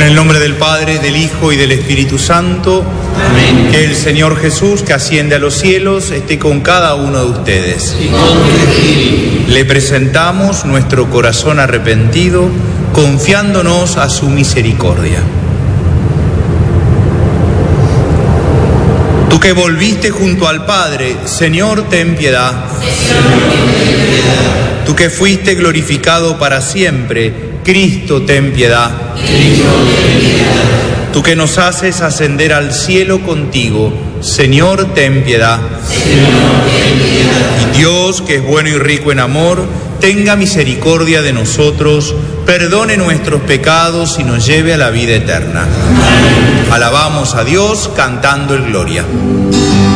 En el nombre del Padre, del Hijo y del Espíritu Santo. Amén. Que el Señor Jesús, que asciende a los cielos, esté con cada uno de ustedes. Y con tu espíritu. Le presentamos nuestro corazón arrepentido, confiándonos a su misericordia. Tú que volviste junto al Padre, Señor, ten piedad. Tú que fuiste glorificado para siempre, Cristo, ten piedad. Tú que nos haces ascender al cielo contigo, Señor, ten piedad. Y Dios, que es bueno y rico en amor, tenga misericordia de nosotros, perdone nuestros pecados y nos lleve a la vida eterna. Alabamos a Dios cantando el Gloria.